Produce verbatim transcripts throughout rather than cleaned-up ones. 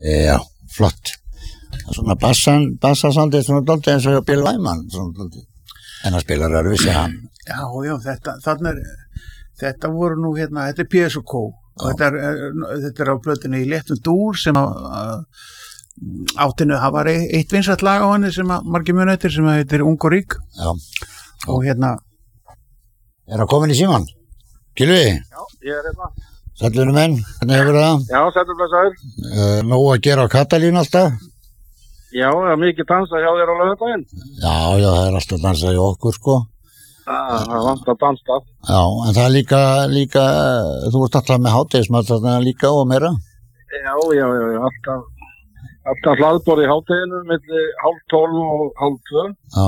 Já, flott. Svona bassan, bassasandið svona dálítið eins og Bill Wyman, svona dálítið. En það spilar öðruvísi hann. Já, já, þetta, þarna er, þetta voru nú hérna, þetta er P S og K. Og þetta er, þetta er á plötunni í léttum dúr sem á áttinu, það var eitt vinsælt lag á henni sem að margir muni eftir sem að heitir Ung og rík. Já. Og hérna. Er það komin í síman? Gylfi? Já, ég er hérna. Sælunum menn, hvernig hefur það? Já, sælum blessaður. Uh, Nóg að gera á Katalín alltaf? Já, það er mikið dansa hjá þér á laugardaginn. Já, já, það er alltaf dansa í okkur, sko. Ah, það er vant að dansa. Já, en það er líka, líka, þú ert alltaf með hádegismat þarna líka og meira? Já, já, já, já, alltaf, alltaf hlaðborð í hádeginu milli hálf tólf og hálf tvö. Já.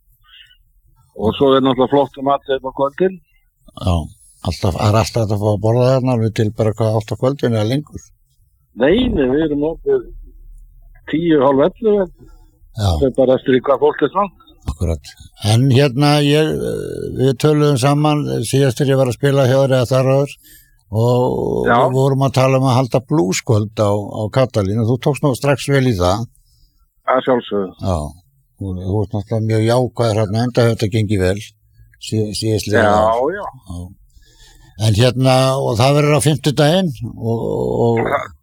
Og svo er náttúrulega flott um mat á kvöldin. Já. Alltaf, er alltaf að fá að borða þarna við til bara hvað átt á kvöldinu eða lengur? Nei, nei, við erum opið tíu, hálf ellu. Já. Það er bara eftir í hvað fólk er svona. Akkurat. En hérna, ég, við töluðum saman síðastur ég var að spila hjá þér eða þar áður og Já. við vorum að tala um að halda blúskvöld á, á Katalín og þú tókst nú strax vel í það. Það sjálfsögðu. Já. Þú, þú ert náttúrulega mjög jákvæður hérna, enda þetta gengi vel sí, síðastlega. Já, já. Já. En hérna, og það verður á fimmtudaginn og, og...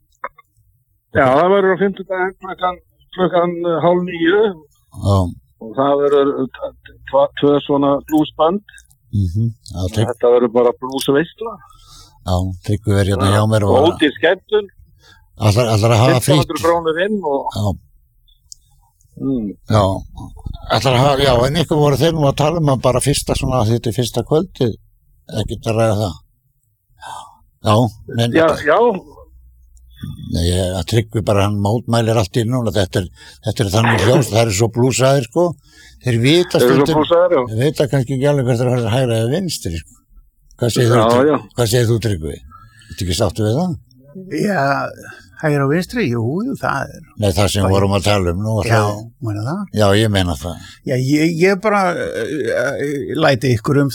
Já, það verður á fimmtudaginn klukkan, klukkan hálf níu. Já. Og það verður tvö svona bluesband. Mhm. Já, trygg... Þetta verður bara bluesveisla. Já, Tryggvi verður hérna hjá mér og... Og út í skemmtun. Allar, allar að hafa frítt. fimmtán hundruð krónur inn og... Já. Mm. Já, allar að hafa, já, en ykkur voru þeir nú að tala um að bara fyrsta svona, þetta er fyrsta kvöldið, ekkert að ræða það. Já, menn... Já, já. Nei, að Tryggvi bara, hann mótmælir allt í núna, þetta er, þetta er þannig hljóðs, það er svo blúsaðir, sko. Þeir vita stundum, þeir, blúsaðir, þeir vita kannski ekki alveg hvert þeir hægra eða vinstri, sko. Hvað segir já, þú, já. Hvað segir þú Tryggvi? Þetta ekki sáttu við það? Já, hægra og vinstri, jú, það er... Nei, það sem við vorum að tala um nú. Já, það... meina það? Já, ég meina það. Já, ég, ég bara uh, læti ykkur um